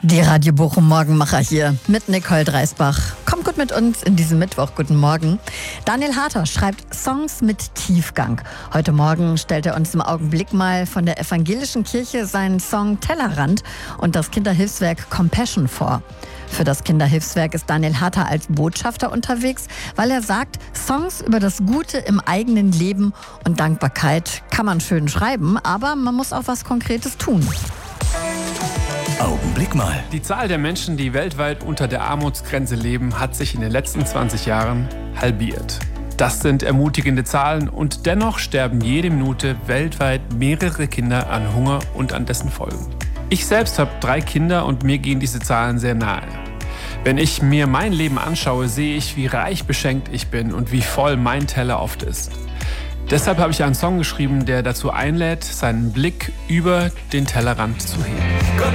Die Radio Bochum Morgenmacher hier mit Nicole Dreisbach. Kommt gut mit uns in diesem Mittwoch. Guten Morgen. Daniel Harter schreibt Songs mit Tiefgang. Heute Morgen stellt er uns im Augenblick mal von der evangelischen Kirche seinen Song Tellerrand und das Kinderhilfswerk Compassion vor. Für das Kinderhilfswerk ist Daniel Harter als Botschafter unterwegs, weil er sagt, Songs über das Gute im eigenen Leben und Dankbarkeit kann man schön schreiben, aber man muss auch was Konkretes tun. Augenblick mal. Die Zahl der Menschen, die weltweit unter der Armutsgrenze leben, hat sich in den letzten 20 Jahren halbiert. Das sind ermutigende Zahlen und dennoch sterben jede Minute weltweit mehrere Kinder an Hunger und an dessen Folgen. Ich selbst habe 3 Kinder und mir gehen diese Zahlen sehr nahe. Wenn ich mir mein Leben anschaue, sehe ich, wie reich beschenkt ich bin und wie voll mein Teller oft ist. Deshalb habe ich einen Song geschrieben, der dazu einlädt, seinen Blick über den Tellerrand zu heben. Gott